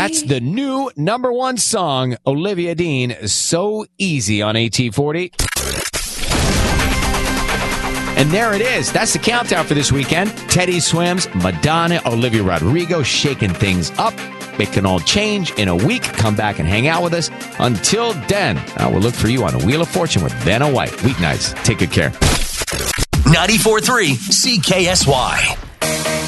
That's the new number one song, Olivia Dean, So Easy on AT40. And there it is. That's the countdown for this weekend. Teddy Swims, Madonna, Olivia Rodrigo shaking things up. It can all change in a week. Come back and hang out with us. Until then, we'll look for you on the Wheel of Fortune with Vanna White. Weeknights. Take good care. 94.3 CKSY.